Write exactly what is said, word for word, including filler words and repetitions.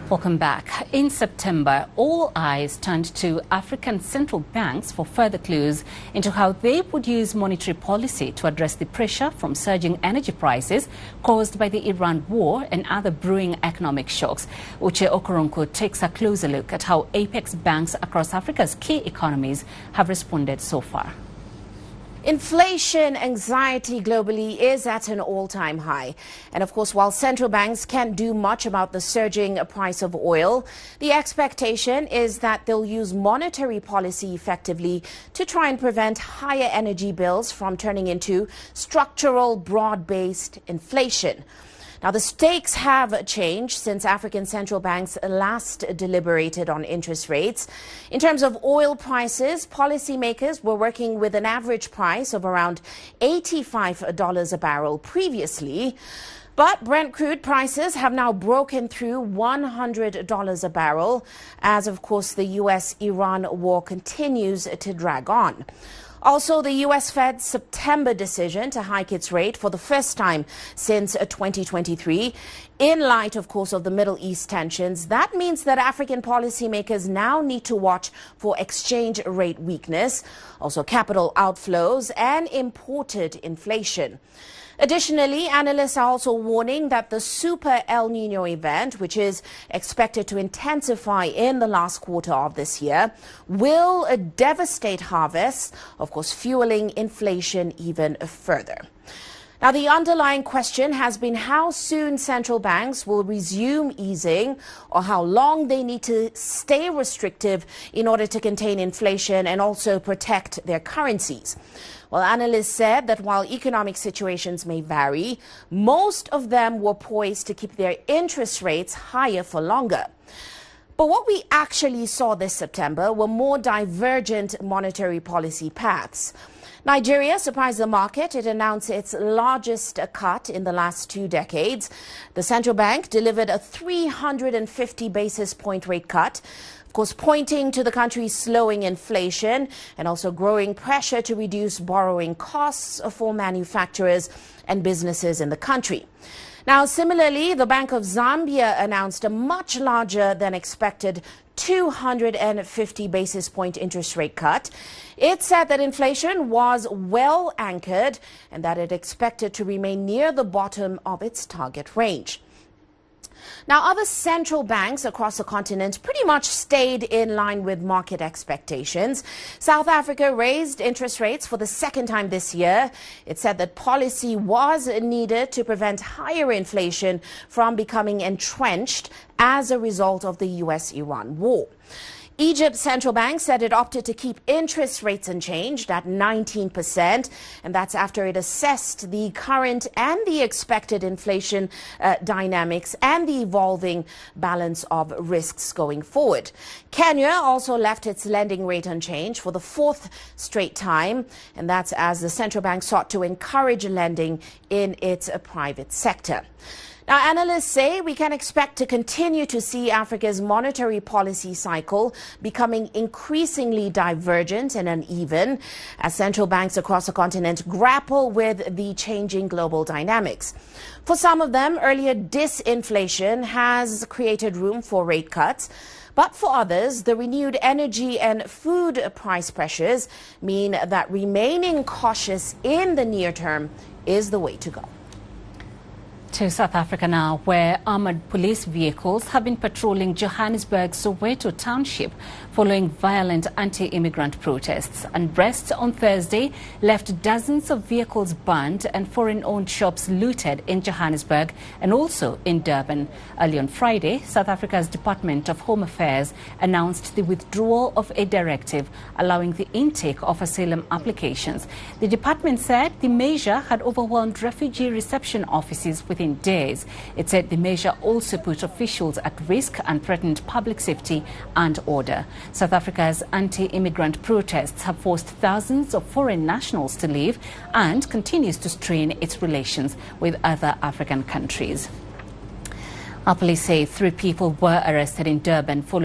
Welcome back. In September, all eyes turned to African central banks for further clues into how they would use monetary policy to address the pressure from surging energy prices caused by the Iran war and other brewing economic shocks. Uche Okoronkwo takes a closer look at how apex banks across Africa's key economies have responded so far. Inflation anxiety globally is at an all-time high. And of course, while central banks can't do much about the surging price of oil, the expectation is that they'll use monetary policy effectively to try and prevent higher energy bills from turning into structural, broad-based inflation. Now, the stakes have changed since African central banks last deliberated on interest rates. In terms of oil prices, policymakers were working with an average price of around eighty-five dollars a barrel previously. But Brent crude prices have now broken through one hundred dollars a barrel as, of course, the U S Iran war continues to drag on. Also, the U S Fed's September decision to hike its rate for the first time since twenty twenty-three, in light, of course, of the Middle East tensions. That means that African policymakers now need to watch for exchange rate weakness, also capital outflows and imported inflation. Additionally, analysts are also warning that the Super El Nino event, which is expected to intensify in the last quarter of this year, will devastate harvests, of course, fueling inflation even further. Now, the underlying question has been how soon central banks will resume easing or how long they need to stay restrictive in order to contain inflation and also protect their currencies. Well, analysts said that while economic situations may vary, most of them were poised to keep their interest rates higher for longer. But what we actually saw this September were more divergent monetary policy paths. Nigeria surprised the market. It announced its largest cut in the last two decades. The central bank delivered a three hundred fifty basis point rate cut, of course, pointing to the country's slowing inflation and also growing pressure to reduce borrowing costs for manufacturers and businesses in the country. Now, similarly, the Bank of Zambia announced a much larger than expected two hundred fifty basis point interest rate cut. It said that inflation was well anchored and that it expected to remain near the bottom of its target range. Now, other central banks across the continent pretty much stayed in line with market expectations. South Africa raised interest rates for the second time this year. It said that policy was needed to prevent higher inflation from becoming entrenched as a result of the U S Iran war. Egypt's central bank said it opted to keep interest rates unchanged at nineteen percent, and that's after it assessed the current and the expected inflation uh, dynamics and the evolving balance of risks going forward. Kenya also left its lending rate unchanged for the fourth straight time, and that's as the central bank sought to encourage lending in its uh, private sector. Now, analysts say we can expect to continue to see Africa's monetary policy cycle becoming increasingly divergent and uneven as central banks across the continent grapple with the changing global dynamics. For some of them, earlier disinflation has created room for rate cuts. But for others, the renewed energy and food price pressures mean that remaining cautious in the near term is the way to go. To South Africa now, where armored police vehicles have been patrolling Johannesburg's Soweto township following violent anti-immigrant protests. Unrest on Thursday left dozens of vehicles burned and foreign-owned shops looted in Johannesburg and also in Durban. Early on Friday, South Africa's Department of Home Affairs announced the withdrawal of a directive allowing the intake of asylum applications. The department said the measure had overwhelmed refugee reception offices with in days. It said the measure also put officials at risk and threatened public safety and order. South Africa's anti-immigrant protests have forced thousands of foreign nationals to leave and continues to strain its relations with other African countries. Our police say three people were arrested in Durban following